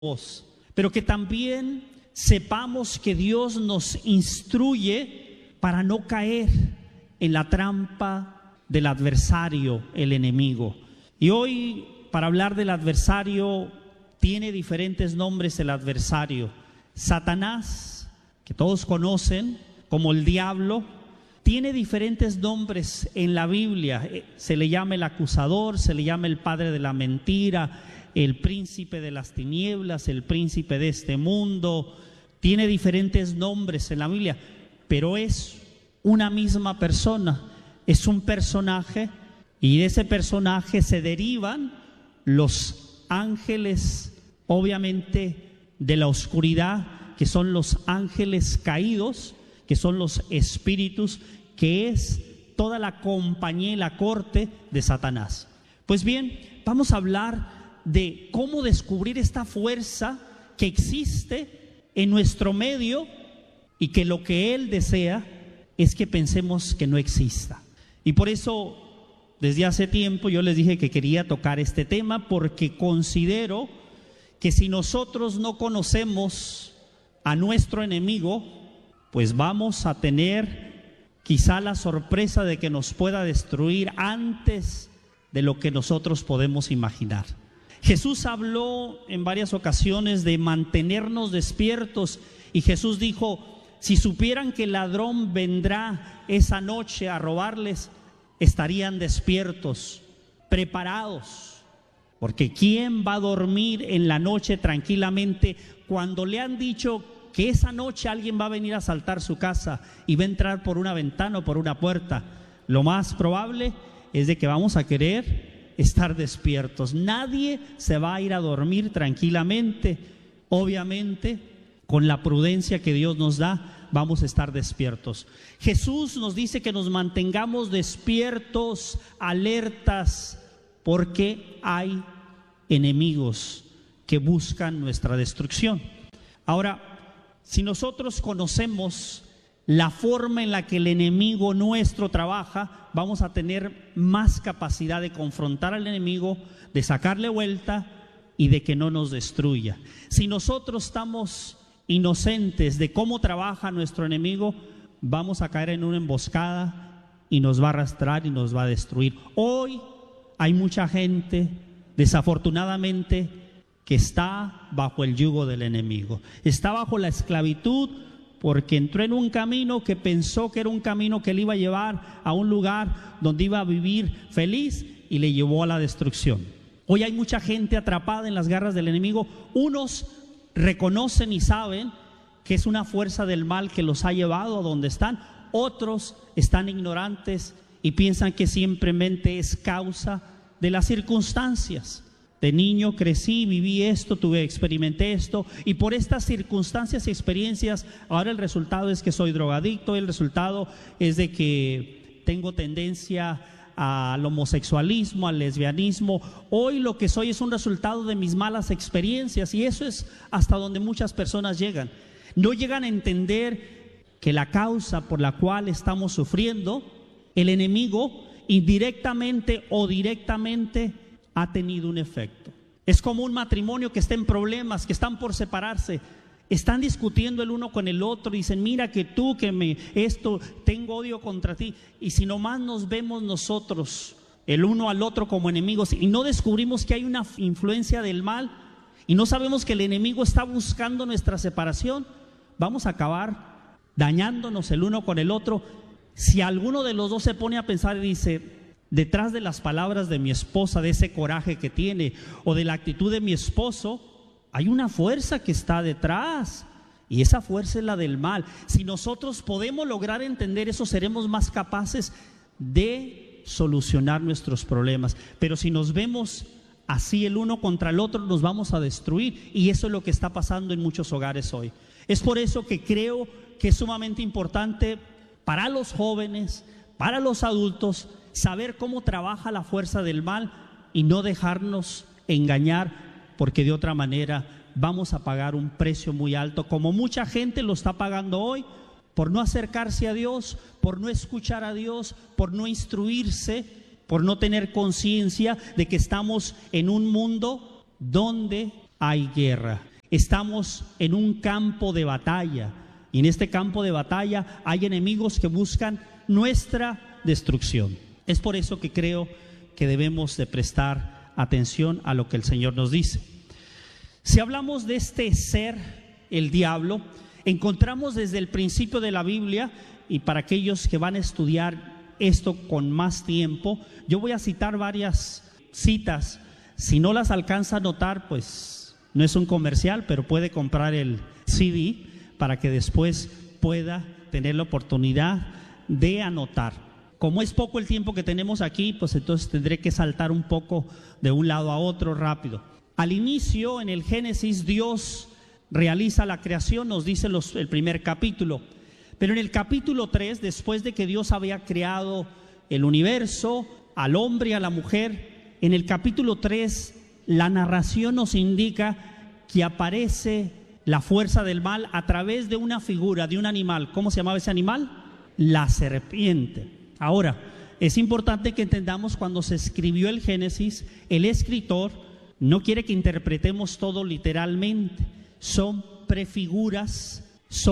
voz, pero que también sepamos que Dios nos instruye para no caer en la trampa del adversario, el enemigo. Y hoy, para hablar del adversario, tiene diferentes nombres el adversario. Satanás, que todos conocen como el diablo, tiene diferentes nombres en la Biblia. Se le llama el acusador, se le llama el padre de la mentira, el príncipe de las tinieblas, el príncipe de este mundo. Tiene diferentes nombres en la Biblia, pero es una misma persona, es un personaje, y de ese personaje se derivan los ángeles, obviamente de la oscuridad, que son los ángeles caídos, que son los espíritus, que es toda la compañía y la corte de Satanás. Pues bien, vamos a hablar de cómo descubrir esta fuerza que existe en nuestro medio y que lo que él desea es que pensemos que no exista. Y por eso, desde hace tiempo yo les dije que quería tocar este tema, porque considero que si nosotros no conocemos a nuestro enemigo, pues vamos a tener quizá la sorpresa de que nos pueda destruir antes de lo que nosotros podemos imaginar. Jesús habló en varias ocasiones de mantenernos despiertos, y Jesús dijo: si supieran que el ladrón vendrá esa noche a robarles, estarían despiertos, preparados. Porque ¿quién va a dormir en la noche tranquilamente cuando le han dicho que esa noche alguien va a venir a asaltar su casa y va a entrar por una ventana o por una puerta? Lo más probable es de que vamos a querer estar despiertos. Nadie se va a ir a dormir tranquilamente. Obviamente, con la prudencia que Dios nos da, vamos a estar despiertos. Jesús nos dice que nos mantengamos despiertos, alertas, porque hay enemigos que buscan nuestra destrucción. Ahora, si nosotros conocemos la forma en la que el enemigo nuestro trabaja, vamos a tener más capacidad de confrontar al enemigo, de sacarle vuelta y de que no nos destruya. Si nosotros estamos inocentes de cómo trabaja nuestro enemigo, vamos a caer en una emboscada y nos va a arrastrar y nos va a destruir. Hoy hay mucha gente, desafortunadamente, que está bajo el yugo del enemigo, está bajo la esclavitud, porque entró en un camino que pensó que era un camino que le iba a llevar a un lugar donde iba a vivir feliz, y le llevó a la destrucción. Hoy hay mucha gente atrapada en las garras del enemigo. Unos reconocen y saben que es una fuerza del mal que los ha llevado a donde están. Otros están ignorantes y piensan que simplemente es causa de las circunstancias. De niño crecí, viví esto, experimenté esto, y por estas circunstancias y experiencias, ahora el resultado es que soy drogadicto, el resultado es de que tengo tendencia al homosexualismo, al lesbianismo. Hoy lo que soy es un resultado de mis malas experiencias, y eso es hasta donde muchas personas llegan. No llegan a entender que la causa por la cual estamos sufriendo, el enemigo, indirectamente o directamente, ha tenido un efecto. Es como un matrimonio que está en problemas, que están por separarse, están discutiendo el uno con el otro, dicen: mira que tú, tengo odio contra ti. Y si nomás nos vemos nosotros el uno al otro como enemigos y no descubrimos que hay una influencia del mal y no sabemos que el enemigo está buscando nuestra separación, vamos a acabar dañándonos el uno con el otro. Si alguno de los dos se pone a pensar y dice: detrás de las palabras de mi esposa, de ese coraje que tiene, o de la actitud de mi esposo, hay una fuerza que está detrás, y esa fuerza es la del mal. Si nosotros podemos lograr entender eso, seremos más capaces de solucionar nuestros problemas. Pero si nos vemos así el uno contra el otro, nos vamos a destruir, y eso es lo que está pasando en muchos hogares hoy. Es por eso que creo que es sumamente importante para los jóvenes, para los adultos, saber cómo trabaja la fuerza del mal y no dejarnos engañar, porque de otra manera vamos a pagar un precio muy alto, como mucha gente lo está pagando hoy, por no acercarse a Dios, por no escuchar a Dios, por no instruirse, por no tener conciencia de que estamos en un mundo donde hay guerra. Estamos en un campo de batalla, y en este campo de batalla hay enemigos que buscan nuestra destrucción. Es por eso que creo que debemos de prestar atención a lo que el Señor nos dice. Si hablamos de este ser, el diablo, encontramos desde el principio de la Biblia, y para aquellos que van a estudiar esto con más tiempo, yo voy a citar varias citas. Si no las alcanza a notar, pues no es un comercial, pero puede comprar el CD para que después pueda tener la oportunidad de anotar. Como es poco el tiempo que tenemos aquí, pues entonces tendré que saltar un poco de un lado a otro rápido. Al inicio, en el Génesis, Dios realiza la creación, nos dice el primer capítulo. Pero en el capítulo 3, después de que Dios había creado el universo, al hombre y a la mujer, en el capítulo 3, la narración nos indica que aparece la fuerza del mal a través de una figura, de un animal. ¿Cómo se llamaba ese animal? La serpiente. Ahora, es importante que entendamos, cuando se escribió el Génesis, el escritor no quiere que interpretemos todo literalmente. Son prefiguras,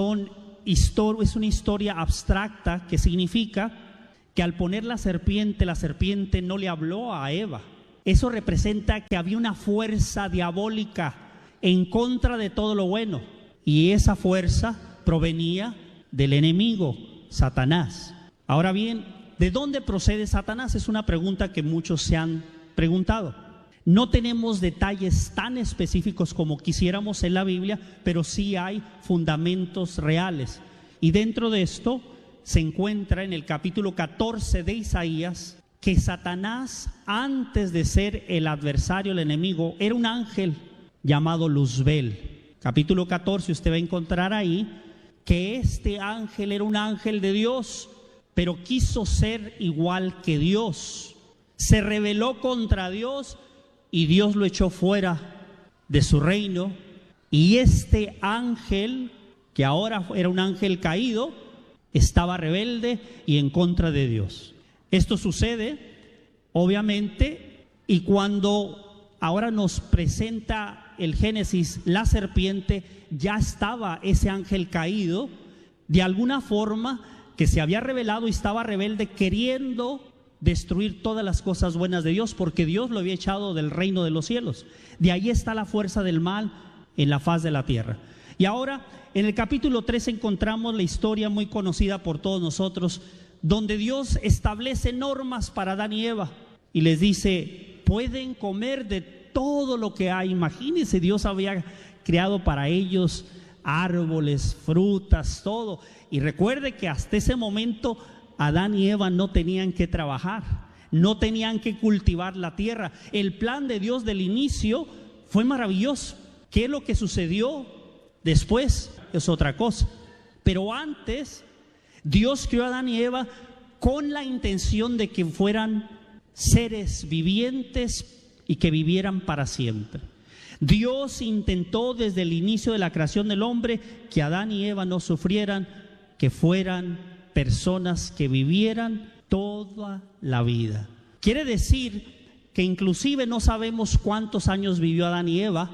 es una historia abstracta, que significa que al poner la serpiente no le habló a Eva. Eso representa que había una fuerza diabólica en contra de todo lo bueno, y esa fuerza provenía del enemigo, Satanás. Ahora bien, ¿de dónde procede Satanás? Es una pregunta que muchos se han preguntado. No tenemos detalles tan específicos como quisiéramos en la Biblia, pero sí hay fundamentos reales. Y dentro de esto se encuentra en el capítulo 14 de Isaías que Satanás, antes de ser el adversario, el enemigo, era un ángel llamado Luzbel. Capítulo 14, usted va a encontrar ahí que este ángel era un ángel de Dios, pero quiso ser igual que Dios. Se rebeló contra Dios y Dios lo echó fuera de su reino. Y este ángel, que ahora era un ángel caído, estaba rebelde y en contra de Dios. Esto sucede, obviamente, y cuando ahora nos presenta el Génesis, la serpiente, ya estaba ese ángel caído, de alguna forma que se había rebelado y estaba rebelde, queriendo destruir todas las cosas buenas de Dios, porque Dios lo había echado del reino de los cielos. De ahí está la fuerza del mal en la faz de la tierra. Y ahora, en el capítulo 3 encontramos la historia muy conocida por todos nosotros, donde Dios establece normas para Adán y Eva y les dice: pueden comer de todo lo que hay. Imagínense, Dios había creado para ellos árboles, frutas, todo. Y recuerde que hasta ese momento Adán y Eva no tenían que trabajar, no tenían que cultivar la tierra. El plan de Dios del inicio fue maravilloso. ¿Qué es lo que sucedió después? Es otra cosa. Pero antes, Dios creó a Adán y Eva con la intención de que fueran seres vivientes y que vivieran para siempre. Dios intentó desde el inicio de la creación del hombre que Adán y Eva no sufrieran, que fueran personas que vivieran toda la vida. Quiere decir que inclusive no sabemos cuántos años vivió Adán y Eva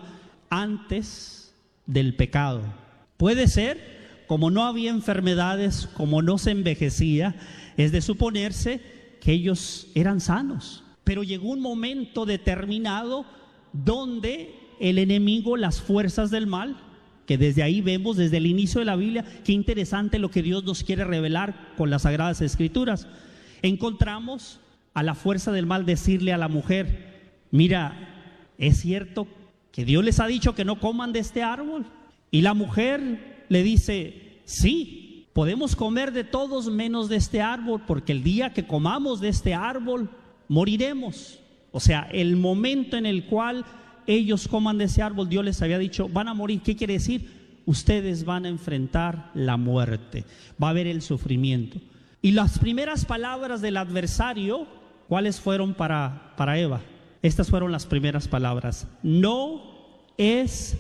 antes del pecado. Puede ser, como no había enfermedades, como no se envejecía, es de suponerse que ellos eran sanos. Pero llegó un momento determinado donde el enemigo, las fuerzas del mal, que desde ahí vemos, desde el inicio de la Biblia, qué interesante lo que Dios nos quiere revelar con las Sagradas Escrituras. Encontramos a la fuerza del mal decirle a la mujer: mira, es cierto que Dios les ha dicho que no coman de este árbol. Y la mujer le dice: sí, podemos comer de todos menos de este árbol, porque el día que comamos de este árbol moriremos. O sea, el momento en el cual ellos coman de ese árbol, Dios les había dicho: van a morir. ¿Qué quiere decir? Ustedes van a enfrentar la muerte, va a haber el sufrimiento. Y las primeras palabras del adversario, ¿cuáles fueron para Eva? Estas fueron las primeras palabras: no es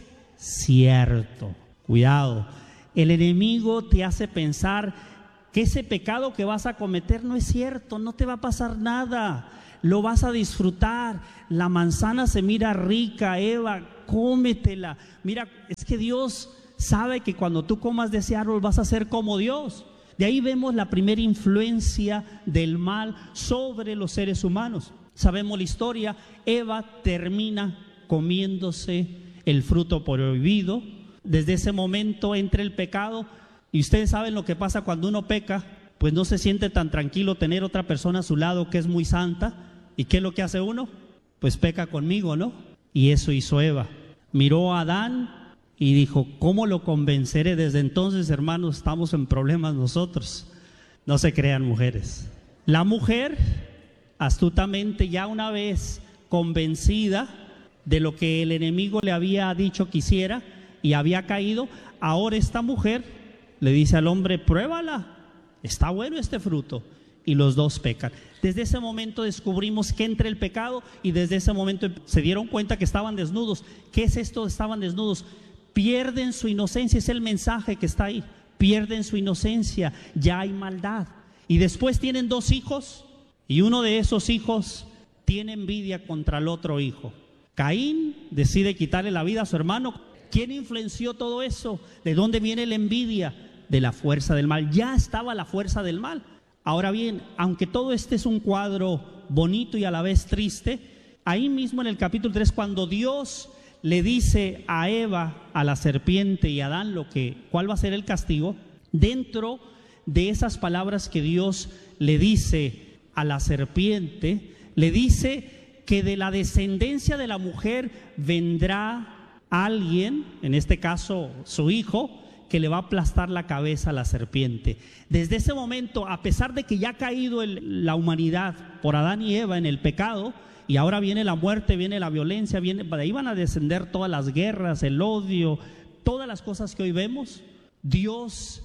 cierto. Cuidado, el enemigo te hace pensar que ese pecado que vas a cometer no es cierto, no te va a pasar nada. lo vas a disfrutar. La manzana se mira rica, Eva, cómetela. Mira, es que Dios sabe que cuando tú comas de ese árbol vas a ser como Dios. De ahí vemos la primera influencia del mal sobre los seres humanos. Sabemos la historia, Eva termina comiéndose el fruto prohibido. Desde ese momento entra el pecado, y ustedes saben lo que pasa cuando uno peca, pues no se siente tan tranquilo tener otra persona a su lado que es muy santa. ¿Y qué es lo que hace uno? Pues peca conmigo, ¿no? Y eso hizo Eva. Miró a Adán y dijo, ¿cómo lo convenceré? Desde entonces, hermanos, estamos en problemas nosotros. No se crean, mujeres. La mujer, astutamente, ya una vez convencida de lo que el enemigo le había dicho que hiciera y había caído, ahora esta mujer le dice al hombre, pruébala, está bueno este fruto. Y los dos pecan. Desde ese momento descubrimos que entra el pecado, y desde ese momento se dieron cuenta que estaban desnudos. ¿Qué es esto de estaban desnudos? Pierden su inocencia, es el mensaje que está ahí. Pierden su inocencia, ya hay maldad. Y después tienen 2 hijos, y uno de esos hijos tiene envidia contra el otro hijo. Caín decide quitarle la vida a su hermano. ¿Quién influenció todo eso? ¿De dónde viene la envidia? De la fuerza del mal. Ya estaba la fuerza del mal. Ahora bien, aunque todo este es un cuadro bonito y a la vez triste, ahí mismo en el capítulo 3, cuando Dios le dice a Eva, a la serpiente y a Adán cuál va a ser el castigo, dentro de esas palabras que Dios le dice a la serpiente, le dice que de la descendencia de la mujer vendrá alguien, en este caso su hijo, que le va a aplastar la cabeza a la serpiente. Desde ese momento, a pesar de que ya ha caído la humanidad por Adán y Eva en el pecado, y ahora viene la muerte, viene la violencia, de ahí van a descender todas las guerras, el odio, todas las cosas que hoy vemos, Dios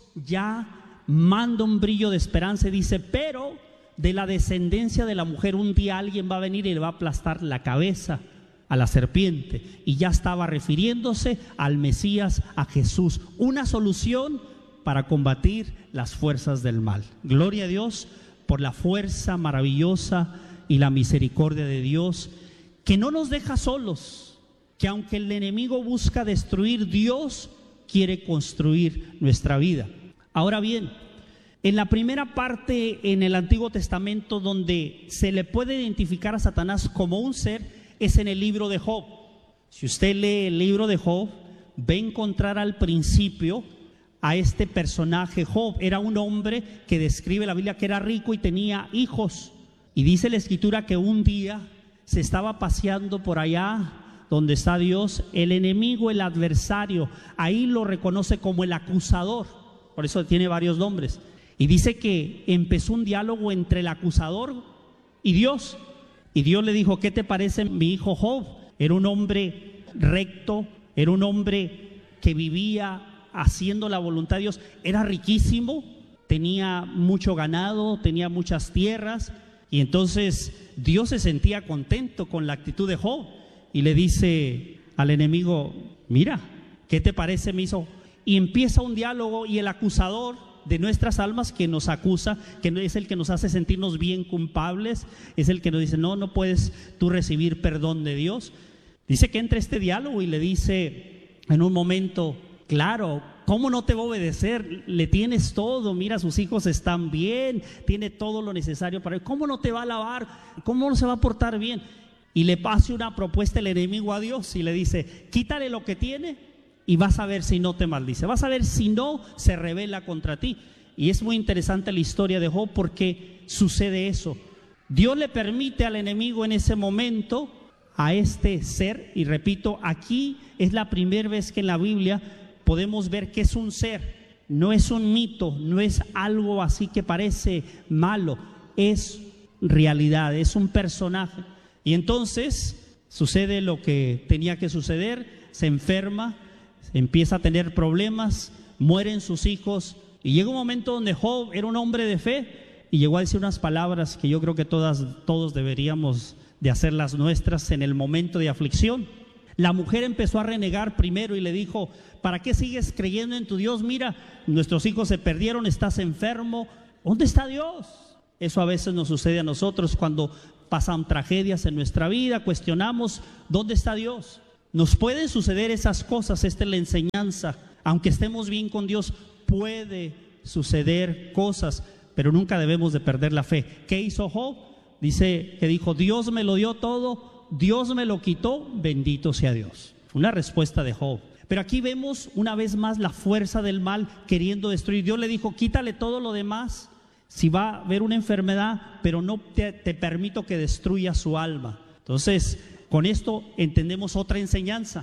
ya manda un brillo de esperanza y dice, pero de la descendencia de la mujer un día alguien va a venir y le va a aplastar la cabeza a la serpiente. Y ya estaba refiriéndose al Mesías, a Jesús, una solución para combatir las fuerzas del mal. Gloria a Dios por la fuerza maravillosa y la misericordia de Dios, que no nos deja solos, que aunque el enemigo busca destruir, Dios quiere construir nuestra vida. Ahora bien, en la primera parte en el Antiguo Testamento donde se le puede identificar a Satanás como un ser, es en el libro de Job. Si usted lee el libro de Job, va a encontrar al principio a este personaje. Job era un hombre que describe la Biblia que era rico y tenía hijos. Y dice la Escritura que un día se estaba paseando por allá donde está Dios, el enemigo, el adversario, ahí lo reconoce como el acusador, por eso tiene varios nombres. Y dice que empezó un diálogo entre el acusador y Dios. Y Dios le dijo, ¿qué te parece mi hijo Job? Era un hombre recto, era un hombre que vivía haciendo la voluntad de Dios, era riquísimo, tenía mucho ganado, tenía muchas tierras, y entonces Dios se sentía contento con la actitud de Job, y le dice al enemigo, mira, ¿qué te parece mi hijo? Y empieza un diálogo, y el acusador de nuestras almas que nos acusa, que es el que nos hace sentirnos bien culpables, es el que nos dice, no puedes tú recibir perdón de Dios. Dice que entra este diálogo y le dice en un momento, claro, ¿cómo no te va a obedecer? Le tienes todo, mira, sus hijos están bien, tiene todo lo necesario para él, ¿cómo no te va a alabar? ¿Cómo no se va a portar bien? Y le pasa una propuesta el enemigo a Dios y le dice, quítale lo que tiene y vas a ver si no te maldice, vas a ver si no se rebela contra ti. Y es muy interesante la historia de Job porque sucede eso. Dios le permite al enemigo en ese momento a este ser, y repito, aquí es la primera vez que en la Biblia podemos ver que es un ser, no es un mito, no es algo así que parece malo, es realidad, es un personaje. Y entonces sucede lo que tenía que suceder, se enferma, empieza a tener problemas, mueren sus hijos, y llega un momento donde Job era un hombre de fe y llegó a decir unas palabras que yo creo que todos deberíamos de hacer las nuestras en el momento de aflicción. La mujer empezó a renegar primero y le dijo, ¿para qué sigues creyendo en tu Dios? Mira, nuestros hijos se perdieron, estás enfermo, ¿dónde está Dios? Eso a veces nos sucede a nosotros cuando pasan tragedias en nuestra vida, cuestionamos dónde está Dios. Nos pueden suceder esas cosas, esta es la enseñanza. Aunque estemos bien con Dios, puede suceder cosas, pero nunca debemos de perder la fe. ¿Qué hizo Job? Dice que dijo: Dios me lo dio todo, Dios me lo quitó, bendito sea Dios. Una respuesta de Job. Pero aquí vemos una vez más la fuerza del mal queriendo destruir. Dios le dijo: quítale todo lo demás, si va a haber una enfermedad, pero no te permito que destruya su alma. Entonces, con esto entendemos otra enseñanza.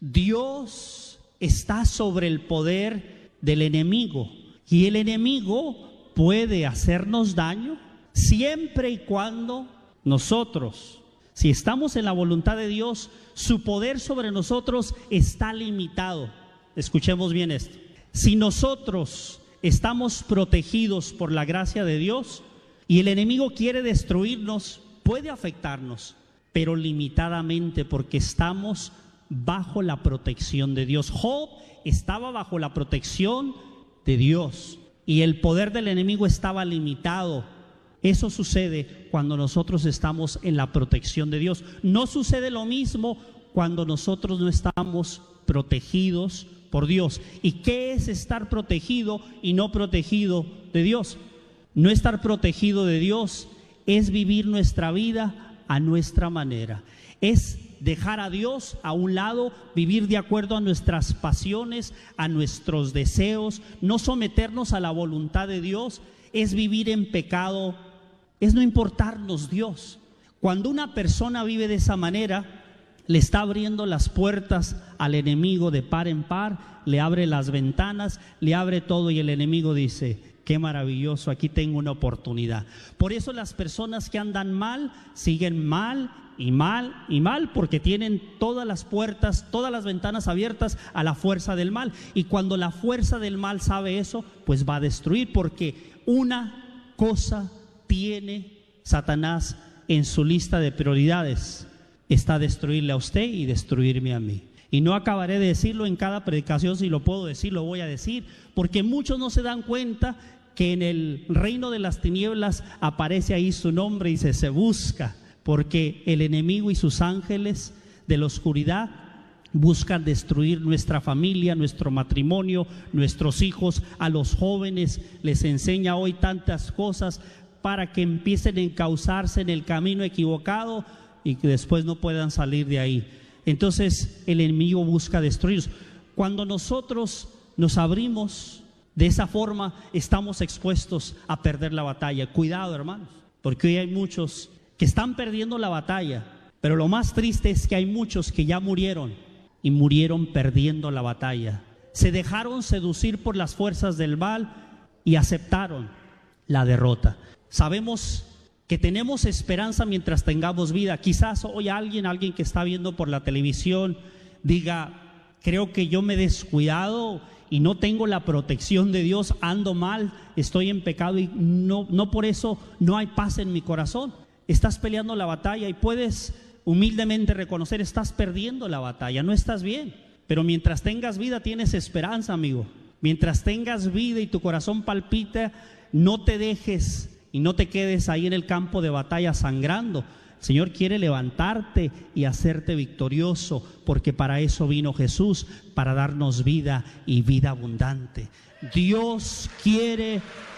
Dios está sobre el poder del enemigo, y el enemigo puede hacernos daño siempre y cuando nosotros, si estamos en la voluntad de Dios, su poder sobre nosotros está limitado. Escuchemos bien esto. Si nosotros estamos protegidos por la gracia de Dios y el enemigo quiere destruirnos, puede afectarnos, pero limitadamente, porque estamos bajo la protección de Dios. Job estaba bajo la protección de Dios y el poder del enemigo estaba limitado. Eso sucede cuando nosotros estamos en la protección de Dios. No sucede lo mismo cuando nosotros no estamos protegidos por Dios. ¿Y qué es estar protegido y no protegido de Dios? No estar protegido de Dios es vivir nuestra vida a nuestra manera. Es dejar a Dios a un lado, vivir de acuerdo a nuestras pasiones, a nuestros deseos, no someternos a la voluntad de Dios. Es vivir en pecado, es no importarnos Dios. Cuando una persona vive de esa manera, le está abriendo las puertas al enemigo de par en par, le abre las ventanas, le abre todo, y el enemigo dice: qué maravilloso, aquí tengo una oportunidad. Por eso las personas que andan mal, siguen mal y mal y mal, porque tienen todas las puertas, todas las ventanas abiertas a la fuerza del mal. Y cuando la fuerza del mal sabe eso, pues va a destruir, porque una cosa tiene Satanás en su lista de prioridades: está destruirle a usted y destruirme a mí. Y no acabaré de decirlo en cada predicación. Si lo puedo decir, lo voy a decir, porque muchos no se dan cuenta que en el reino de las tinieblas aparece ahí su nombre y se busca, porque el enemigo y sus ángeles de la oscuridad buscan destruir nuestra familia, nuestro matrimonio, nuestros hijos. A los jóvenes les enseña hoy tantas cosas para que empiecen a encauzarse en el camino equivocado y que después no puedan salir de ahí. Entonces el enemigo busca destruirnos. Cuando nosotros nos abrimos de esa forma, estamos expuestos a perder la batalla. Cuidado, hermanos, porque hoy hay muchos que están perdiendo la batalla, pero lo más triste es que hay muchos que ya murieron, y murieron perdiendo la batalla. Se dejaron seducir por las fuerzas del mal y aceptaron la derrota. Sabemos que tenemos esperanza mientras tengamos vida. Quizás hoy alguien que está viendo por la televisión diga: creo que yo me he descuidado y no tengo la protección de Dios, ando mal, estoy en pecado y no por eso no hay paz en mi corazón. Estás peleando la batalla y puedes humildemente reconocer: estás perdiendo la batalla, no estás bien. Pero mientras tengas vida tienes esperanza, amigo. Mientras tengas vida y tu corazón palpita, no te dejes y no te quedes ahí en el campo de batalla sangrando. El Señor quiere levantarte y hacerte victorioso, porque para eso vino Jesús, para darnos vida y vida abundante. Dios quiere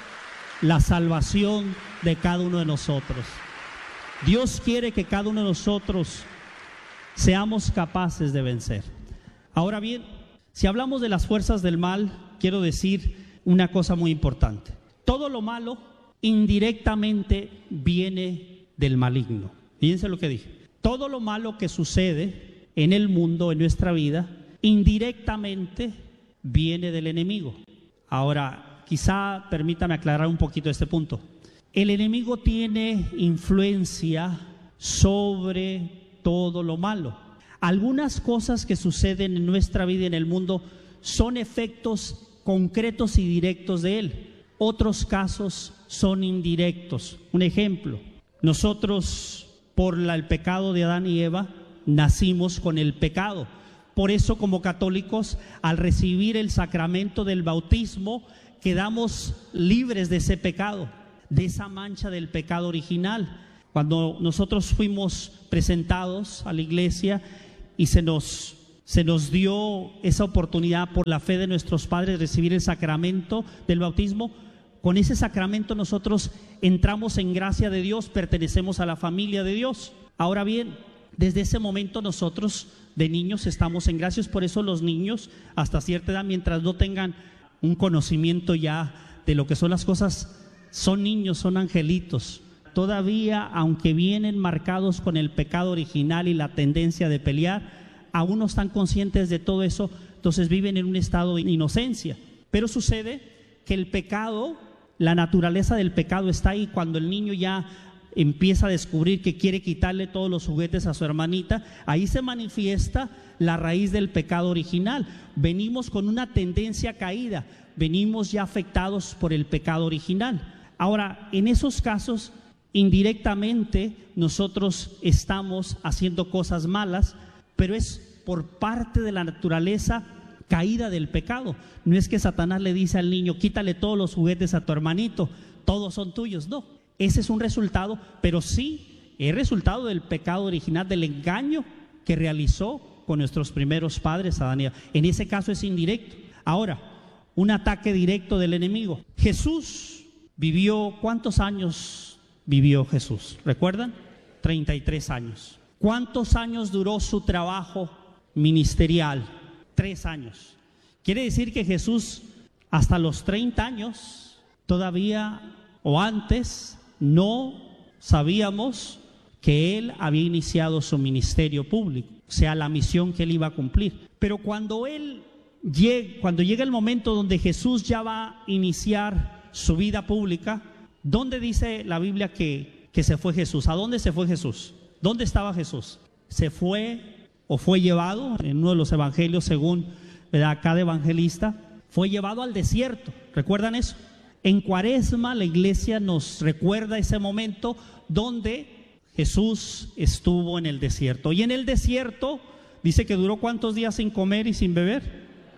la salvación de cada uno de nosotros. Dios quiere que cada uno de nosotros seamos capaces de vencer. Ahora bien, si hablamos de las fuerzas del mal, quiero decir una cosa muy importante. Todo lo malo indirectamente viene del maligno. Fíjense lo que dije. Todo lo malo que sucede en el mundo, en nuestra vida, indirectamente viene del enemigo. Ahora, quizá permítame aclarar un poquito este punto. El enemigo tiene influencia sobre todo lo malo. Algunas cosas que suceden en nuestra vida y en el mundo son efectos concretos y directos de él. Otros casos son indirectos. Un ejemplo: nosotros, por el pecado de Adán y Eva, nacimos con el pecado. Por eso, como católicos, al recibir el sacramento del bautismo, quedamos libres de ese pecado, de esa mancha del pecado original. Cuando nosotros fuimos presentados a la iglesia y se nos dio esa oportunidad por la fe de nuestros padres de recibir el sacramento del bautismo, con ese sacramento nosotros entramos en gracia de Dios, pertenecemos a la familia de Dios. Ahora bien, desde ese momento nosotros de niños estamos en gracia. Por eso los niños hasta cierta edad, mientras no tengan un conocimiento ya de lo que son las cosas, son niños, son angelitos. Todavía, aunque vienen marcados con el pecado original y la tendencia de pelear, aún no están conscientes de todo eso, entonces viven en un estado de inocencia. Pero sucede que el pecado, la naturaleza del pecado está ahí cuando el niño ya empieza a descubrir que quiere quitarle todos los juguetes a su hermanita. Ahí se manifiesta la raíz del pecado original. Venimos con una tendencia caída, venimos ya afectados por el pecado original. Ahora, en esos casos, indirectamente nosotros estamos haciendo cosas malas, pero es por parte de la naturaleza caída del pecado. No es que Satanás le dice al niño, quítale todos los juguetes a tu hermanito, todos son tuyos. No, ese es un resultado, pero sí es resultado del pecado original, del engaño que realizó con nuestros primeros padres, Adán y Eva. En ese caso es indirecto. Ahora, un ataque directo del enemigo. Jesús vivió, ¿cuántos años vivió Jesús? ¿Recuerdan? 33 años. ¿Cuántos años duró su trabajo ministerial? 3 años. Quiere decir que Jesús hasta los 30 años todavía o antes no sabíamos que Él había iniciado su ministerio público, o sea, la misión que Él iba a cumplir. Pero cuando llega el momento donde Jesús ya va a iniciar su vida pública, ¿dónde dice la Biblia que se fue Jesús? ¿A dónde se fue Jesús? ¿Dónde estaba Jesús? Se fue o fue llevado, en uno de los evangelios según cada evangelista, fue llevado al desierto. ¿Recuerdan eso? En Cuaresma la iglesia nos recuerda ese momento donde Jesús estuvo en el desierto. Y en el desierto dice que duró ¿cuántos días sin comer y sin beber?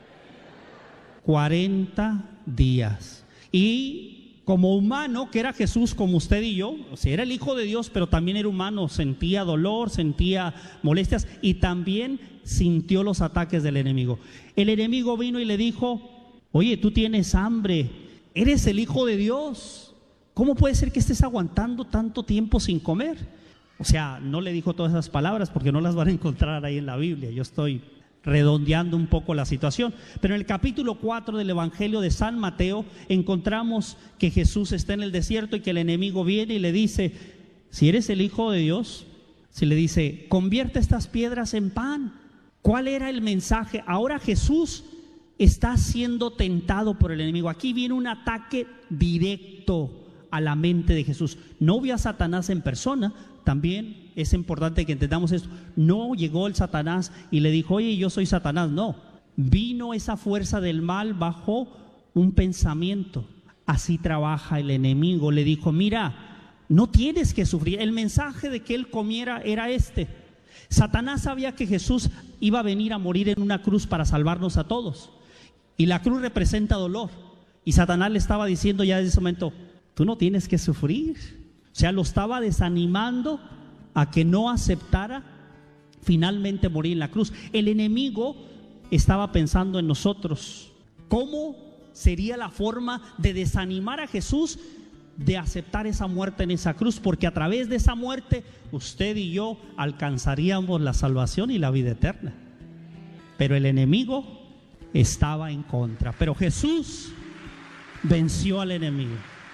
40 días. Y como humano, que era Jesús como usted y yo, o sea, era el Hijo de Dios, pero también era humano, sentía dolor, sentía molestias y también sintió los ataques del enemigo. El enemigo vino y le dijo, oye, tú tienes hambre, eres el Hijo de Dios, ¿cómo puede ser que estés aguantando tanto tiempo sin comer? O sea, no le dijo todas esas palabras porque no las van a encontrar ahí en la Biblia, yo estoy redondeando un poco la situación. Pero en el capítulo 4 del Evangelio de San Mateo encontramos que Jesús está en el desierto y que el enemigo viene y le dice, si eres el Hijo de Dios, se le dice, convierte estas piedras en pan. ¿Cuál era el mensaje? Ahora Jesús está siendo tentado por el enemigo. Aquí viene un ataque directo a la mente de Jesús. No vio a Satanás en persona. También es importante que entendamos esto. No llegó el Satanás y le dijo, oye, yo soy Satanás. No, vino esa fuerza del mal bajo un pensamiento. Así trabaja el enemigo. Le dijo, mira, no tienes que sufrir. El mensaje de que él comiera era este. Satanás sabía que Jesús iba a venir a morir en una cruz para salvarnos a todos. Y la cruz representa dolor. Y Satanás le estaba diciendo ya desde ese momento, tú no tienes que sufrir. O sea, lo estaba desanimando a que no aceptara finalmente morir en la cruz. El enemigo estaba pensando en nosotros. ¿Cómo sería la forma de desanimar a Jesús de aceptar esa muerte en esa cruz? Porque a través de esa muerte usted y yo alcanzaríamos la salvación y la vida eterna. Pero el enemigo estaba en contra. Pero Jesús venció al enemigo.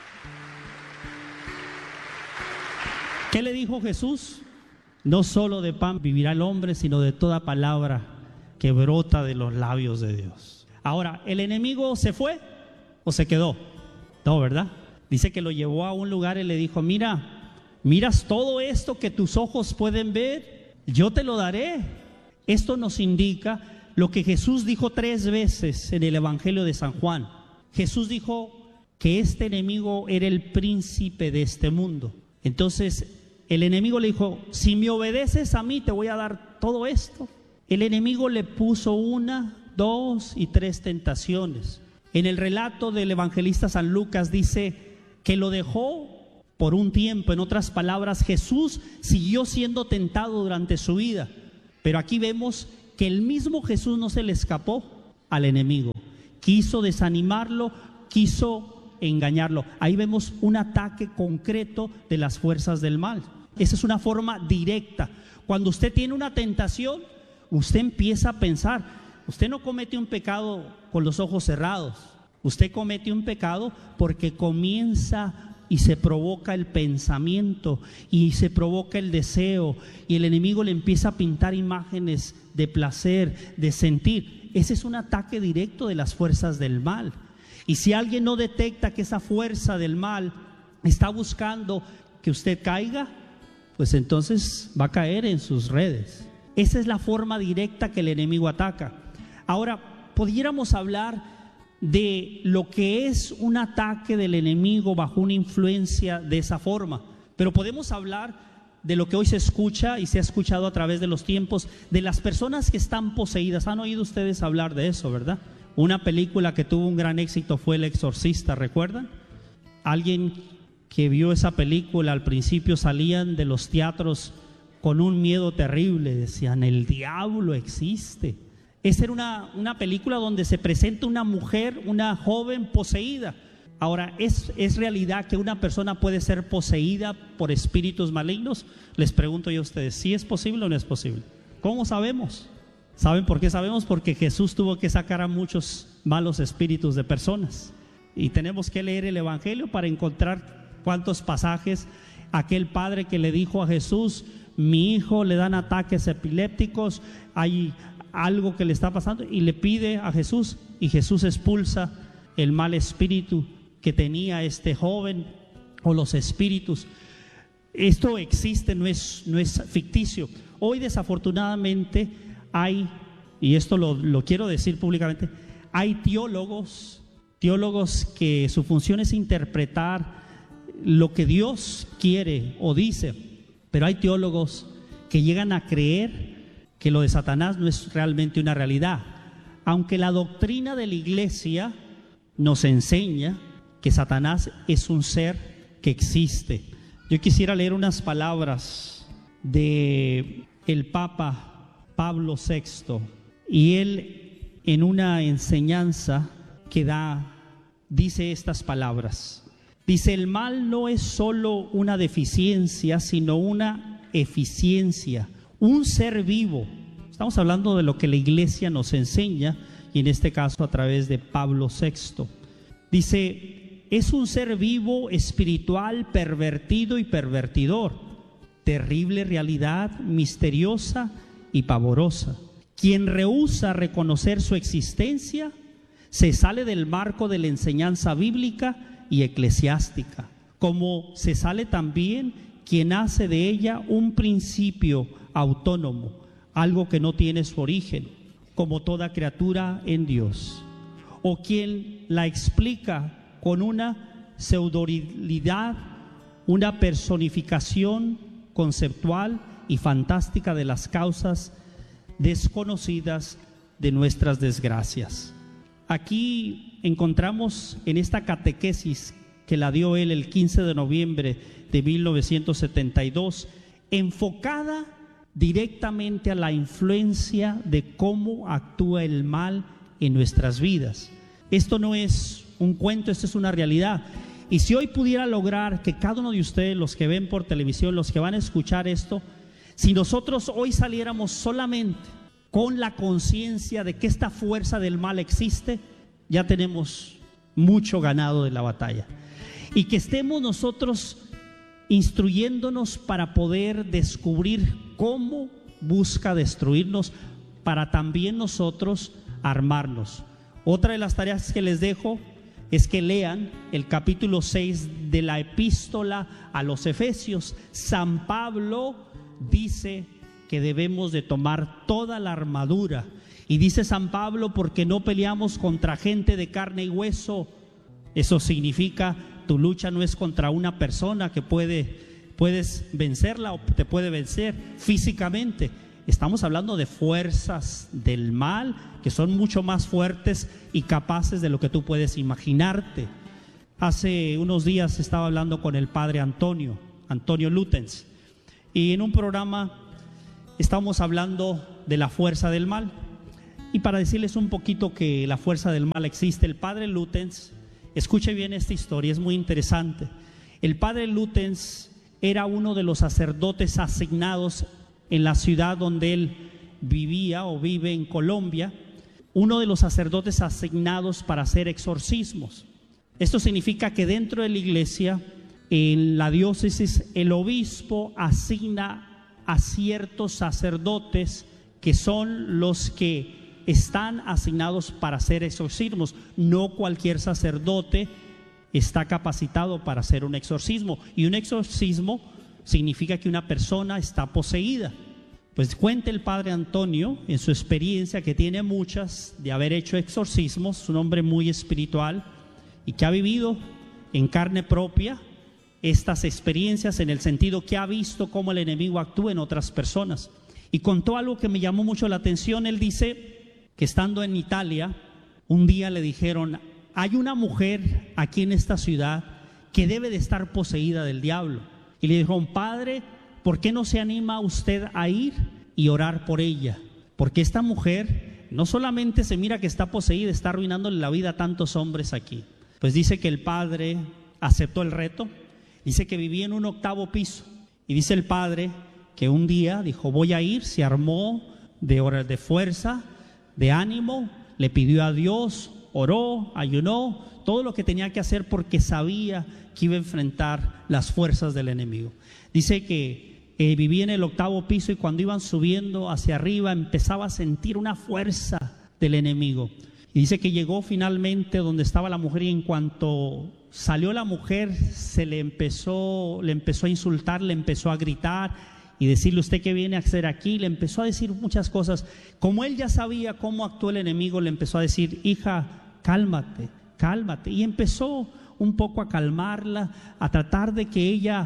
¿Qué le dijo Jesús? No solo de pan vivirá el hombre, sino de toda palabra que brota de los labios de Dios. Ahora, ¿el enemigo se fue o se quedó? No, ¿verdad? Dice que lo llevó a un lugar y le dijo, miras todo esto que tus ojos pueden ver, yo te lo daré. Esto nos indica lo que Jesús dijo 3 veces en el Evangelio de San Juan. Jesús dijo que este enemigo era el príncipe de este mundo. Entonces el enemigo le dijo, si me obedeces a mí te voy a dar todo esto. El enemigo le puso 1, 2 y 3 tentaciones. En el relato del evangelista San Lucas dice que lo dejó por un tiempo. En otras palabras, Jesús siguió siendo tentado durante su vida, pero aquí vemos que el mismo Jesús no se le escapó al enemigo. Quiso desanimarlo, quiso engañarlo. Ahí vemos un ataque concreto de las fuerzas del mal. Esa es una forma directa. Cuando usted tiene una tentación, usted empieza a pensar. Usted no comete un pecado con los ojos cerrados. Usted comete un pecado porque comienza y se provoca el pensamiento y se provoca el deseo, y el enemigo le empieza a pintar imágenes de placer, de sentir. Ese es un ataque directo de las fuerzas del mal. Y si alguien no detecta que esa fuerza del mal está buscando que usted caiga, pues entonces va a caer en sus redes. Esa es la forma directa que el enemigo ataca. Ahora, pudiéramos hablar de lo que es un ataque del enemigo bajo una influencia de esa forma, pero podemos hablar de lo que hoy se escucha y se ha escuchado a través de los tiempos, de las personas que están poseídas. Han oído ustedes hablar de eso, ¿verdad? Una película que tuvo un gran éxito fue El Exorcista, ¿recuerdan? Alguien que vio esa película al principio salían de los teatros con un miedo terrible, decían: el diablo existe. Esa era una película donde se presenta una mujer, una joven poseída. Ahora, ¿es realidad que una persona puede ser poseída por espíritus malignos? Les pregunto yo a ustedes, ¿sí es posible o no es posible? ¿Cómo sabemos? ¿Saben por qué sabemos? Porque Jesús tuvo que sacar a muchos malos espíritus de personas. Y tenemos que leer el Evangelio para encontrar cuántos pasajes. Aquel padre que le dijo a Jesús: mi hijo le dan ataques epilépticos, hay algo que le está pasando, y le pide a Jesús, y Jesús expulsa el mal espíritu que tenía este joven, o los espíritus. Esto existe, no es ficticio. Hoy desafortunadamente hay, y esto lo quiero decir públicamente, hay teólogos que su función es interpretar lo que Dios quiere o dice, pero hay teólogos que llegan a creer que lo de Satanás no es realmente una realidad, aunque la doctrina de la iglesia nos enseña que Satanás es un ser que existe. Yo quisiera leer unas palabras de el Papa Pablo VI, y él, en una enseñanza que da, dice estas palabras. Dice: el mal no es solo una deficiencia, sino una eficiencia, un ser vivo. Estamos hablando de lo que la iglesia nos enseña, y en este caso a través de Pablo VI. Dice: es un ser vivo, espiritual, pervertido y pervertidor, terrible realidad, misteriosa y pavorosa. Quien rehúsa reconocer su existencia se sale del marco de la enseñanza bíblica y eclesiástica, como se sale también quien hace de ella un principio autónomo, algo que no tiene su origen, como toda criatura en Dios, o quien la explica con una pseudolidad, una personificación conceptual y fantástica de las causas desconocidas de nuestras desgracias. Aquí encontramos en esta catequesis que la dio él el 15 de noviembre de 1972, enfocada directamente a la influencia de cómo actúa el mal en nuestras vidas. Esto no es un cuento, esto es una realidad. Y si hoy pudiera lograr que cada uno de ustedes, los que ven por televisión, los que van a escuchar esto, si nosotros hoy saliéramos solamente con la conciencia de que esta fuerza del mal existe, ya tenemos mucho ganado de la batalla. Y que estemos nosotros instruyéndonos para poder descubrir cómo busca destruirnos, para también nosotros armarnos. Otra de las tareas que les dejo es que lean el capítulo 6 de la epístola a los Efesios. San Pablo dice que debemos de tomar toda la armadura, y dice San Pablo: porque no peleamos contra gente de carne y hueso. Eso significa, tu lucha no es contra una persona que puedes vencerla o te puede vencer físicamente. Estamos hablando de fuerzas del mal que son mucho más fuertes y capaces de lo que tú puedes imaginarte. Hace unos días estaba hablando con el padre Antonio Lutens, y en un programa estábamos hablando de la fuerza del mal. Y para decirles un poquito que la fuerza del mal existe, el padre Lutens, escuche bien esta historia, es muy interesante. El padre Lutens era uno de los sacerdotes asignados en la ciudad donde él vivía o vive en Colombia, uno de los sacerdotes asignados para hacer exorcismos. Esto significa que dentro de la iglesia, en la diócesis, el obispo asigna a ciertos sacerdotes que son los que están asignados para hacer exorcismos. No cualquier sacerdote está capacitado para hacer un exorcismo, y un exorcismo significa que una persona está poseída. Pues cuenta el padre Antonio en su experiencia, que tiene muchas de haber hecho exorcismos, un hombre muy espiritual y que ha vivido en carne propia estas experiencias, en el sentido que ha visto cómo el enemigo actúa en otras personas. Y contó algo que me llamó mucho la atención. Él dice que estando en Italia, un día le dijeron: hay una mujer aquí en esta ciudad que debe de estar poseída del diablo. Y le dijeron: padre, ¿por qué no se anima usted a ir y orar por ella? Porque esta mujer no solamente se mira que está poseída, está arruinándole la vida a tantos hombres aquí. Pues dice que el padre aceptó el reto. Dice que vivía en un 8º piso, y dice el padre que un día dijo: voy a ir. Se armó de fuerza, de ánimo, le pidió a Dios, oró, ayunó, todo lo que tenía que hacer, porque sabía que iba a enfrentar las fuerzas del enemigo. Dice que vivía en el 8º piso, y cuando iban subiendo hacia arriba empezaba a sentir una fuerza del enemigo. Y dice que llegó finalmente donde estaba la mujer, y en cuanto salió la mujer le empezó a insultar, le empezó a gritar y decirle: ¿usted qué viene a hacer aquí? Le empezó a decir muchas cosas. Como él ya sabía cómo actuó el enemigo, le empezó a decir: hija, cálmate, cálmate. Y empezó un poco a calmarla, a tratar de que ella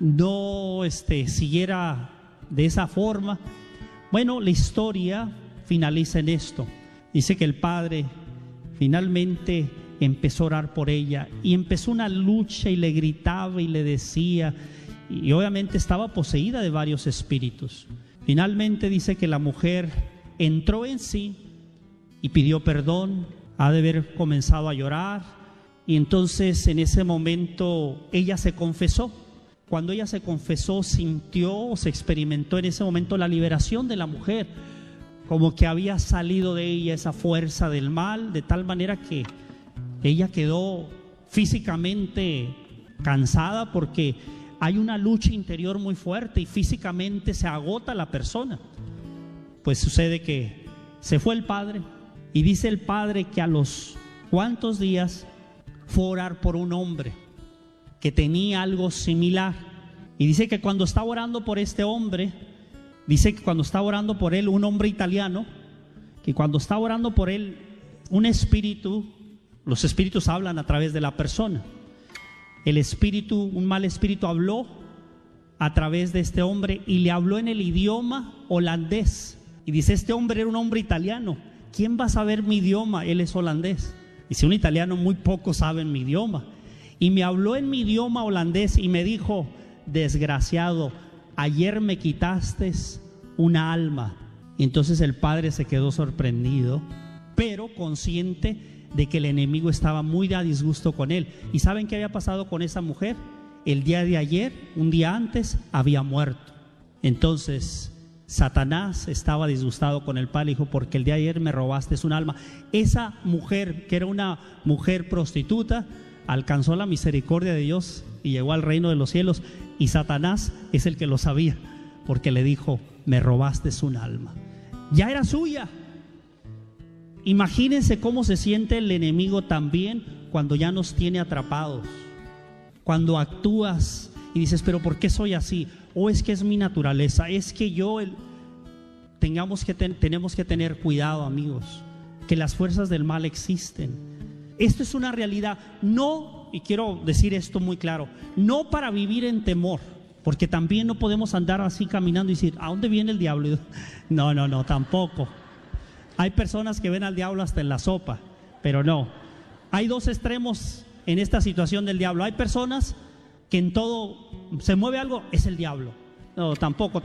no siguiera de esa forma. Bueno, la historia finaliza en esto. Dice que el padre finalmente empezó a orar por ella, y empezó una lucha, y le gritaba y le decía, y obviamente estaba poseída de varios espíritus. Finalmente dice que la mujer entró en sí y pidió perdón. Ha de haber comenzado a llorar, y entonces en ese momento ella se confesó. Cuando ella se confesó, sintió o se experimentó en ese momento la liberación de la mujer, como que había salido de ella esa fuerza del mal, de tal manera que ella quedó físicamente cansada, porque hay una lucha interior muy fuerte y físicamente se agota la persona. Pues sucede que se fue el padre, y dice el padre que a los cuantos días fue a orar por un hombre que tenía algo similar, y dice que cuando estaba orando por este hombre, dice que cuando estaba orando por él, un hombre italiano, que cuando estaba orando por él, un espíritu, los espíritus hablan a través de la persona. El espíritu, un mal espíritu, habló a través de este hombre, y le habló en el idioma holandés. Y dice: este hombre era un hombre italiano, ¿quién va a saber mi idioma? Él es holandés. Dice: un italiano, muy pocos saben mi idioma. Y me habló en mi idioma holandés y me dijo: desgraciado, ayer me quitaste una alma. Y entonces el padre se quedó sorprendido, pero consciente de que el enemigo estaba muy a disgusto con él. ¿Y saben qué había pasado con esa mujer? El día de ayer, un día antes, había muerto. Entonces Satanás estaba disgustado con el padre y dijo: porque el día de ayer me robaste un alma. Esa mujer, que era una mujer prostituta, alcanzó la misericordia de Dios y llegó al reino de los cielos, y Satanás es el que lo sabía, porque le dijo: me robaste un alma. Ya era suya. Imagínense cómo se siente el enemigo también cuando ya nos tiene atrapados, cuando actúas y dices: pero ¿por qué soy así? O es que es mi naturaleza, es que tenemos que tener cuidado, amigos, que las fuerzas del mal existen. Esto es una realidad. No, y quiero decir esto muy claro, no para vivir en temor, porque también no podemos andar así caminando y decir: ¿a dónde viene el diablo? No, tampoco. Hay personas que ven al diablo hasta en la sopa, pero no. Hay dos extremos en esta situación del diablo. Hay personas que en todo se mueve algo, es el diablo. No, tampoco.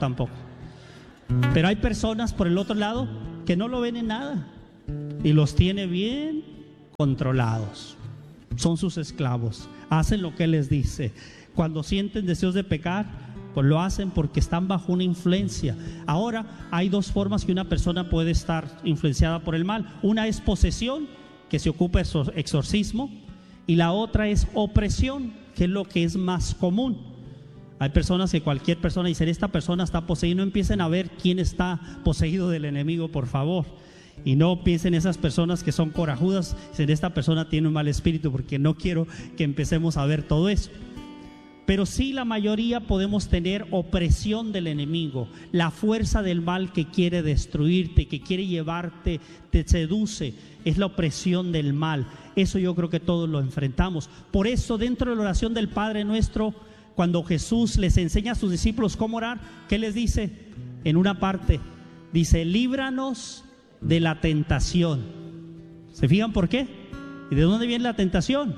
Pero hay personas por el otro lado que no lo ven en nada y los tiene bien controlados. Son sus esclavos, hacen lo que Él les dice. Cuando sienten deseos de pecar, pues lo hacen porque están bajo una influencia. Ahora, hay dos formas que una persona puede estar influenciada por el mal. Una es posesión, que se ocupa de exorcismo, y la otra es opresión, que es lo que es más común. Hay personas que cualquier persona dice, esta persona está poseída. No empiecen a ver quién está poseído del enemigo, por favor. Y no piensen esas personas que son corajudas, dicen, esta persona tiene un mal espíritu, porque no quiero que empecemos a ver todo eso. Pero sí, la mayoría podemos tener opresión del enemigo, la fuerza del mal que quiere destruirte, que quiere llevarte, te seduce, es la opresión del mal. Eso yo creo que todos lo enfrentamos. Por eso, dentro de la oración del Padre Nuestro, cuando Jesús les enseña a sus discípulos cómo orar, ¿qué les dice? En una parte, dice, líbranos de la tentación. ¿Se fijan por qué? ¿Y de dónde viene la tentación?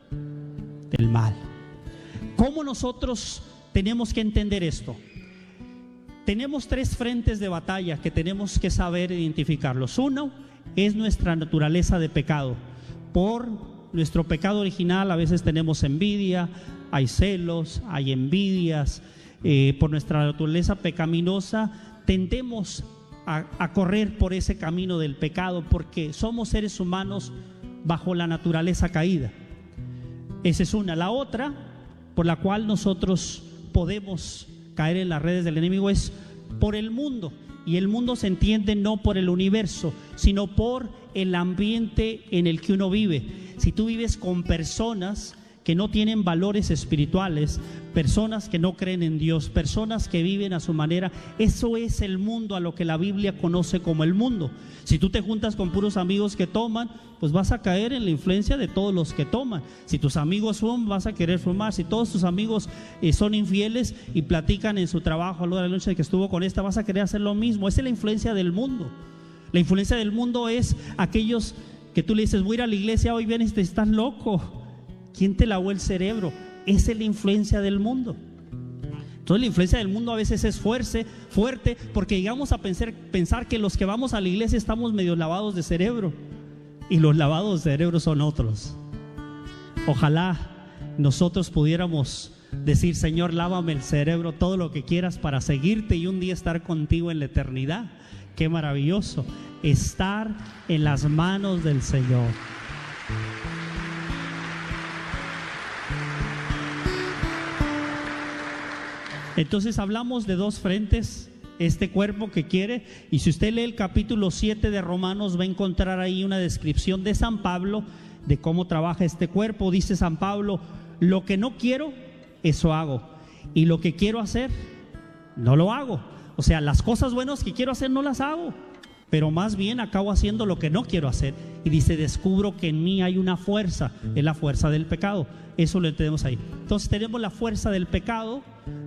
Del mal. ¿Cómo nosotros tenemos que entender esto? Tenemos tres frentes de batalla que tenemos que saber identificarlos. Uno es nuestra naturaleza de pecado. Por nuestro pecado original a veces tenemos envidia, hay celos, hay envidias. Por nuestra naturaleza pecaminosa tendemos a correr por ese camino del pecado, porque somos seres humanos bajo la naturaleza caída. Esa es una. La otra, por la cual nosotros podemos caer en las redes del enemigo, es por el mundo. Y el mundo se entiende no por el universo, sino por el ambiente en el que uno vive. Si tú vives con personas que no tienen valores espirituales, personas que no creen en Dios, personas que viven a su manera, eso es el mundo, a lo que la Biblia conoce como el mundo. Si tú te juntas con puros amigos que toman, pues vas a caer en la influencia de todos los que toman. Si tus amigos fuman, vas a querer fumar. Si todos tus amigos son infieles y platican en su trabajo a la hora de la noche que estuvo con esta, vas a querer hacer lo mismo. Esa es la influencia del mundo. La influencia del mundo es aquellos que tú le dices, voy a ir a la iglesia hoy, vienes y te estás loco. ¿Quién te lavó el cerebro? Esa es la influencia del mundo. Entonces la influencia del mundo a veces es fuerte, porque llegamos a pensar que los que vamos a la iglesia estamos medio lavados de cerebro, y los lavados de cerebro son otros. Ojalá nosotros pudiéramos decir, Señor, lávame el cerebro todo lo que quieras para seguirte y un día estar contigo en la eternidad. Qué maravilloso estar en las manos del Señor. Entonces hablamos de dos frentes, este cuerpo que quiere, y si usted lee el capítulo 7 de Romanos va a encontrar ahí una descripción de San Pablo, de cómo trabaja este cuerpo. Dice San Pablo, lo que no quiero, eso hago, y lo que quiero hacer, no lo hago. O sea, las cosas buenas que quiero hacer no las hago, pero más bien acabo haciendo lo que no quiero hacer. Y dice, descubro que en mí hay una fuerza, es la fuerza del pecado. Eso lo tenemos ahí. Entonces tenemos la fuerza del pecado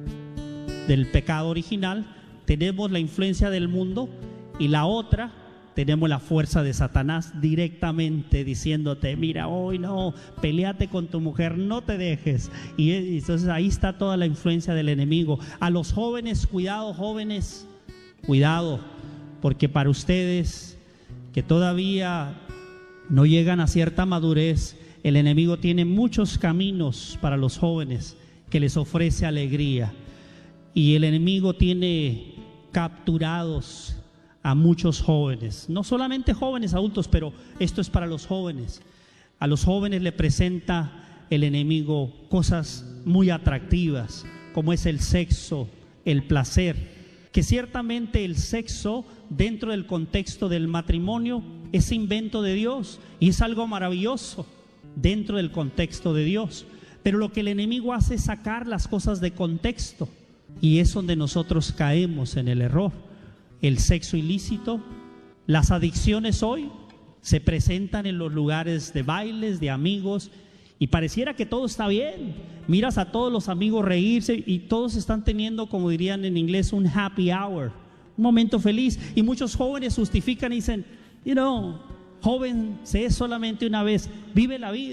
original, tenemos la influencia del mundo, y la otra, tenemos la fuerza de Satanás directamente diciéndote, mira, hoy no, peleate con tu mujer, no te dejes. Y entonces ahí está toda la influencia del enemigo. A los jóvenes, cuidado jóvenes, cuidado, porque para ustedes que todavía no llegan a cierta madurez, el enemigo tiene muchos caminos para los jóvenes que les ofrece alegría. Y el enemigo tiene capturados a muchos jóvenes, no solamente jóvenes adultos, pero esto es para los jóvenes. A los jóvenes le presenta el enemigo cosas muy atractivas, como es el sexo, el placer, que ciertamente el sexo dentro del contexto del matrimonio es invento de Dios y es algo maravilloso dentro del contexto de Dios. Pero lo que el enemigo hace es sacar las cosas de contexto. Y es donde nosotros caemos en el error. El sexo ilícito, las adicciones hoy se presentan en los lugares de bailes, de amigos, y pareciera que todo está bien. Miras a todos los amigos reírse y todos están teniendo, como dirían en inglés, un happy hour, un momento feliz. Y muchos jóvenes justifican y dicen, joven, se es solamente una vez, vive la vida.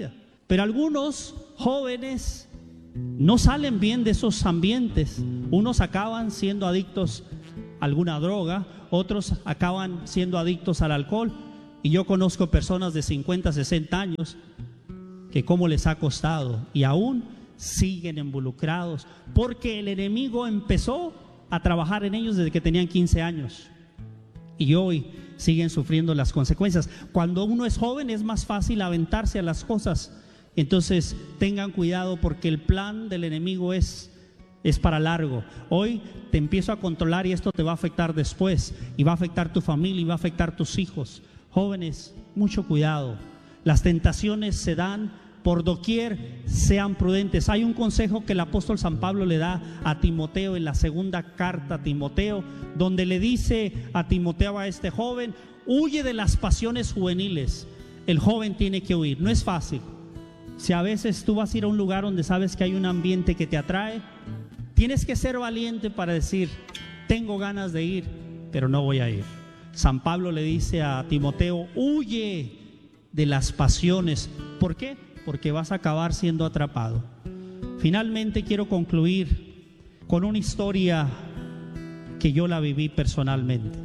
Pero algunos jóvenes no salen bien de esos ambientes. Unos acaban siendo adictos a alguna droga, otros acaban siendo adictos al alcohol. Y yo conozco personas de 50, 60 años que cómo les ha costado y aún siguen involucrados, porque el enemigo empezó a trabajar en ellos desde que tenían 15 años y hoy siguen sufriendo las consecuencias. Cuando uno es joven es más fácil aventarse a las cosas. Entonces tengan cuidado, porque el plan del enemigo es para largo. Hoy te empiezo a controlar y esto te va a afectar después, y va a afectar tu familia y va a afectar tus hijos. Jóvenes, mucho cuidado. Las tentaciones se dan por doquier, sean prudentes. Hay un consejo que el apóstol San Pablo le da a Timoteo en la segunda carta a Timoteo, donde le dice a Timoteo, a este joven: huye de las pasiones juveniles. El joven tiene que huir. No es fácil. Si a veces tú vas a ir a un lugar donde sabes que hay un ambiente que te atrae, tienes que ser valiente para decir: tengo ganas de ir, pero no voy a ir. San Pablo le dice a Timoteo: huye de las pasiones. ¿Por qué? Porque vas a acabar siendo atrapado. Finalmente quiero concluir con una historia que yo la viví personalmente.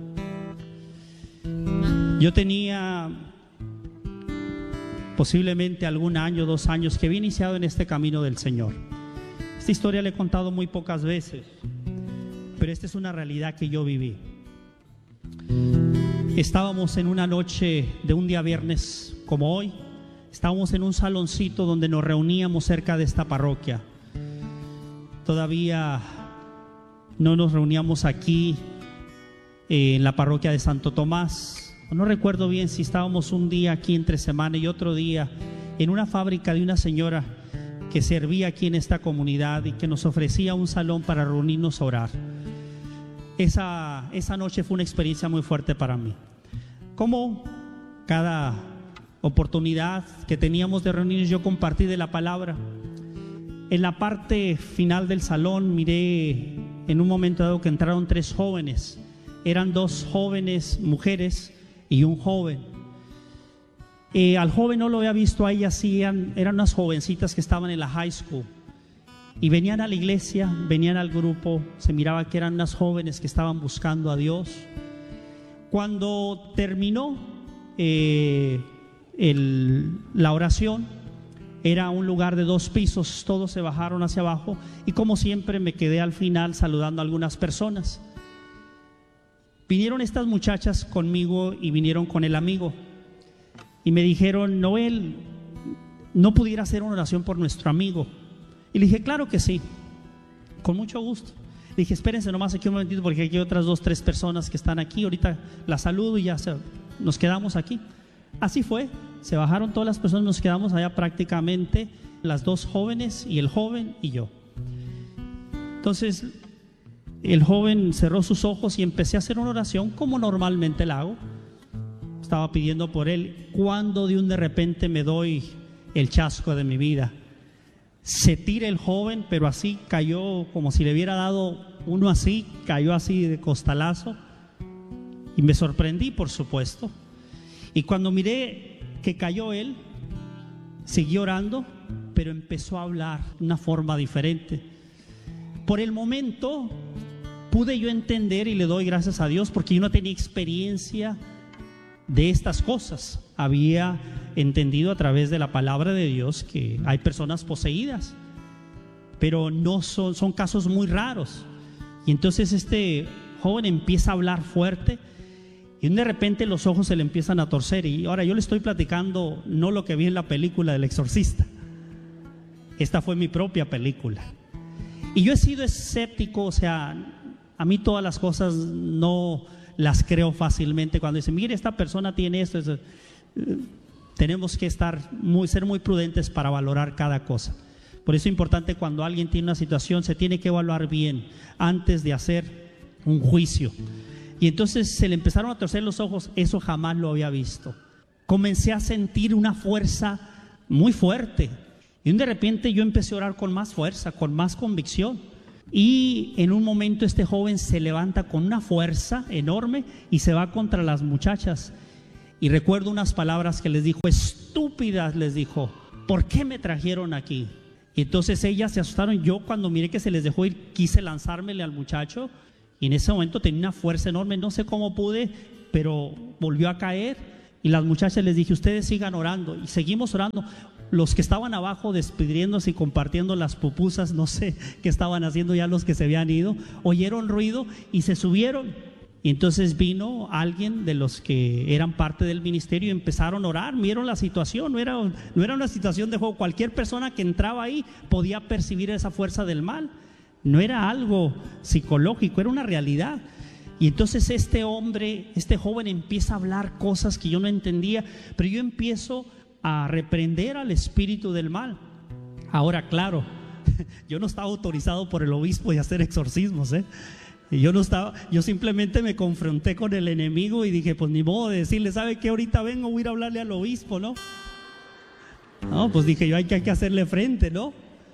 Yo tenía posiblemente algún año, 2 años que había iniciado en este camino del Señor. Esta historia la he contado muy pocas veces, pero esta es una realidad que yo viví. Estábamos en una noche de un día viernes como hoy. Estábamos en un saloncito donde nos reuníamos cerca de esta parroquia. Todavía no nos reuníamos aquí en la parroquia de Santo Tomás. No recuerdo bien si estábamos un día aquí entre semana y otro día en una fábrica de una señora que servía aquí en esta comunidad y que nos ofrecía un salón para reunirnos a orar. Esa noche fue una experiencia muy fuerte para mí. Como cada oportunidad que teníamos de reunirnos, yo compartí de la palabra. En la parte final del salón miré en un momento dado que entraron 3 jóvenes. Eran 2 jóvenes mujeres y un joven. Al joven no lo había visto, a ellas sí, eran unas jovencitas que estaban en la high school y venían a la iglesia, venían al grupo. Se miraba que eran unas jóvenes que estaban buscando a Dios. Cuando terminó la oración, era un lugar de 2 pisos, todos se bajaron hacia abajo y como siempre me quedé al final saludando a algunas personas. Vinieron estas muchachas conmigo y vinieron con el amigo y me dijeron: Noel, ¿no pudiera hacer una oración por nuestro amigo? Y le dije: claro que sí, con mucho gusto. Le dije: espérense nomás aquí un momentito, porque aquí hay otras 2, 3 personas que están aquí, ahorita las saludo y ya nos quedamos aquí. Así fue, se bajaron todas las personas, nos quedamos allá prácticamente las 2 jóvenes y el joven y yo. Entonces el joven cerró sus ojos y empecé a hacer una oración como normalmente la hago. Estaba pidiendo por él, cuando de repente me doy el chasco de mi vida. Se tira el joven, pero así cayó, como si le hubiera dado uno así, cayó así de costalazo. Y me sorprendí, por supuesto. Y cuando miré que cayó él, siguió orando, pero empezó a hablar de una forma diferente. Por el momento pude yo entender, y le doy gracias a Dios, porque yo no tenía experiencia de estas cosas. Había entendido a través de la palabra de Dios que hay personas poseídas, pero no son casos muy raros. Y entonces este joven empieza a hablar fuerte y de repente los ojos se le empiezan a torcer. Y ahora yo le estoy platicando no lo que vi en la película del exorcista, esta fue mi propia película. Y yo he sido escéptico, o sea, a mí todas las cosas no las creo fácilmente. Cuando dicen: mire, esta persona tiene esto, tenemos que ser muy prudentes para valorar cada cosa. Por eso es importante, cuando alguien tiene una situación, se tiene que evaluar bien antes de hacer un juicio. Y entonces se le empezaron a torcer los ojos. Eso jamás lo había visto. Comencé a sentir una fuerza muy fuerte y de repente yo empecé a orar con más fuerza, con más convicción. Y en un momento este joven se levanta con una fuerza enorme y se va contra las muchachas. Y recuerdo unas palabras que les dijo: estúpidas, les dijo, ¿por qué me trajeron aquí? Y entonces ellas se asustaron. Yo cuando miré que se les dejó ir, quise lanzármele al muchacho, y en ese momento tenía una fuerza enorme, no sé cómo pude, pero volvió a caer. Y las muchachas les dije, ustedes sigan orando, y seguimos orando. Los que estaban abajo despidiéndose y compartiendo las pupusas, no sé qué estaban haciendo ya los que se habían ido, oyeron ruido y se subieron. Y entonces vino alguien de los que eran parte del ministerio y empezaron a orar. Vieron la situación, no era una situación de juego. Cualquier persona que entraba ahí podía percibir esa fuerza del mal. No era algo psicológico, era una realidad. Y entonces este hombre, este joven empieza a hablar cosas que yo no entendía, pero yo empiezo a reprender al espíritu del mal. Ahora, claro, yo no estaba autorizado por el obispo a hacer exorcismos, Y yo simplemente me confronté con el enemigo y dije, pues ni modo de decirle, ¿sabe qué? Ahorita vengo, voy a ir a hablarle al obispo, ¿no? No, pues dije yo, hay que hacerle frente, ¿no?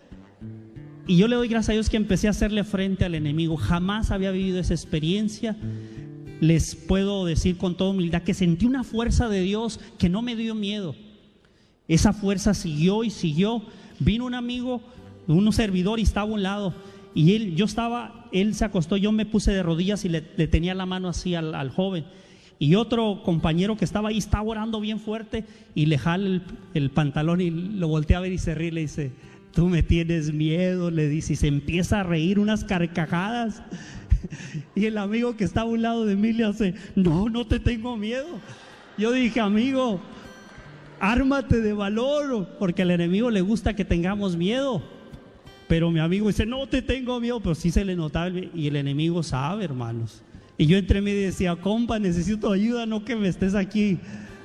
Y yo le doy gracias a Dios que empecé a hacerle frente al enemigo. Jamás había vivido esa experiencia. Les puedo decir con toda humildad que sentí una fuerza de Dios que no me dio miedo. Esa fuerza siguió y siguió. Vino un amigo, un servidor, y estaba a un lado. Y él se acostó, yo me puse de rodillas y le tenía la mano así al joven. Y otro compañero que estaba ahí estaba orando bien fuerte y le jala el pantalón y lo voltea a ver y se ríe y le dice, tú me tienes miedo, le dice, y se empieza a reír unas carcajadas. Y el amigo que estaba a un lado de mí le hace, no te tengo miedo. Yo dije, amigo, ármate de valor, porque al enemigo le gusta que tengamos miedo. Pero mi amigo dice, no te tengo miedo, pero sí se le notaba, y el enemigo sabe, hermanos. Y yo entre mí decía, compa, necesito ayuda, no que me estés aquí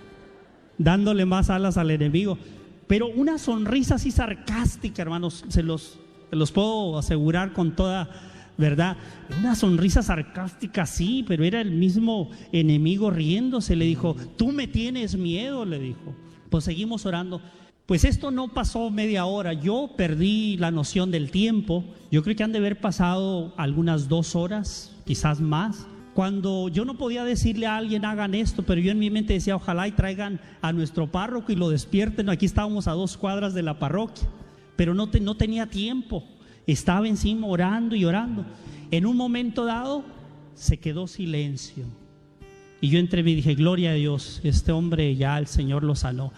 dándole más alas al enemigo. Pero una sonrisa así sarcástica, hermanos, se los puedo asegurar con toda verdad. Una sonrisa sarcástica, sí, pero era el mismo enemigo riéndose. Le dijo, tú me tienes miedo, le dijo. Pues seguimos orando. Pues esto no pasó media hora, yo perdí la noción del tiempo. Yo creo que han de haber pasado algunas 2 horas, quizás más, cuando yo no podía decirle a alguien hagan esto, pero yo en mi mente decía, ojalá y traigan a nuestro párroco y lo despierten. Aquí estábamos a 2 cuadras de la parroquia, pero no tenía tiempo, estaba encima orando y orando. En un momento dado se quedó silencio y yo entre mí dije, gloria a Dios, este hombre ya el Señor lo sanó.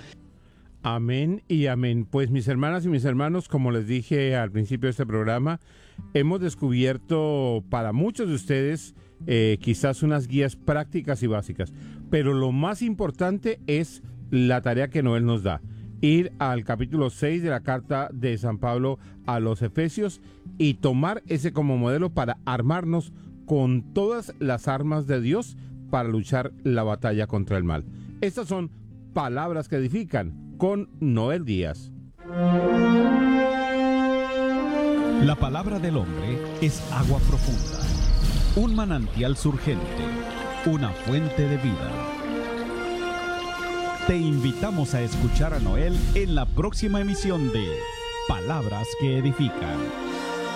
Amén y amén. Pues mis hermanas y mis hermanos, como les dije al principio de este programa, hemos descubierto para muchos de ustedes quizás unas guías prácticas y básicas, pero lo más importante es la tarea que Noel nos da, ir al capítulo 6 de la carta de San Pablo a los Efesios y tomar ese como modelo para armarnos con todas las armas de Dios para luchar la batalla contra el mal. Estas son palabras que edifican con Noel Díaz. La palabra del hombre es agua profunda, un manantial surgente, una fuente de vida. Te invitamos a escuchar a Noel en la próxima emisión de Palabras que Edifican.